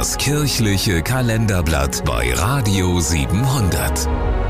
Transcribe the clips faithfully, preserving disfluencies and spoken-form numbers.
Das kirchliche Kalenderblatt bei Radio siebenhundert.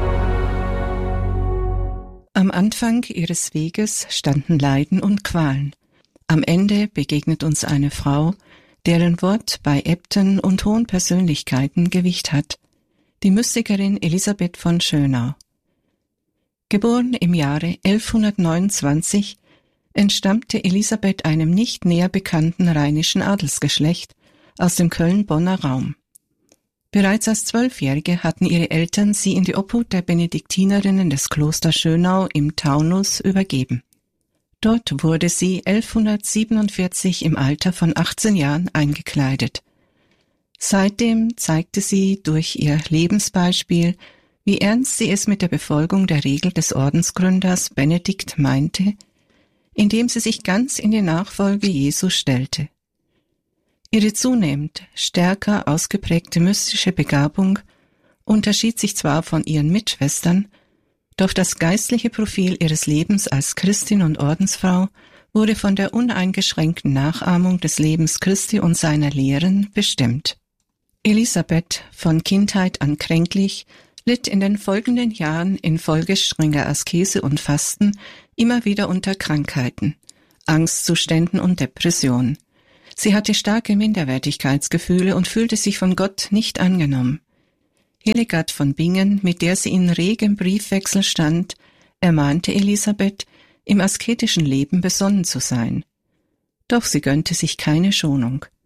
Am Anfang ihres Weges standen Leiden und Qualen. Am Ende begegnet uns eine Frau, deren Wort bei Äbten und hohen Persönlichkeiten Gewicht hat, die Mystikerin Elisabeth von Schönau. Geboren im Jahre elfhundertneunundzwanzig, entstammte Elisabeth einem nicht näher bekannten rheinischen Adelsgeschlecht aus dem Köln-Bonner Raum. Bereits als Zwölfjährige hatten ihre Eltern sie in die Obhut der Benediktinerinnen des Klosters Schönau im Taunus übergeben. Dort wurde sie elfhundertsiebenundvierzig im Alter von achtzehn Jahren eingekleidet. Seitdem zeigte sie durch ihr Lebensbeispiel, wie ernst sie es mit der Befolgung der Regel des Ordensgründers Benedikt meinte, indem sie sich ganz in die Nachfolge Jesu stellte. Ihre zunehmend stärker ausgeprägte mystische Begabung unterschied sich zwar von ihren Mitschwestern, doch das geistliche Profil ihres Lebens als Christin und Ordensfrau wurde von der uneingeschränkten Nachahmung des Lebens Christi und seiner Lehren bestimmt. Elisabeth, von Kindheit an kränklich, litt in den folgenden Jahren infolge strenger Askese und Fasten immer wieder unter Krankheiten, Angstzuständen und Depression. Sie hatte starke Minderwertigkeitsgefühle und fühlte sich von Gott nicht angenommen. Hildegard von Bingen, mit der sie in regem Briefwechsel stand, ermahnte Elisabeth, im asketischen Leben besonnen zu sein. Doch sie gönnte sich keine Schonung.